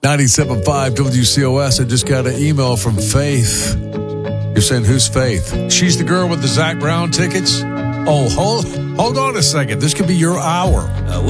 97.5 WCOS. I just got an email from Faith. You're saying, who's Faith? She's the girl with the Zach Brown tickets? Oh, hold on a second. This could be your hour.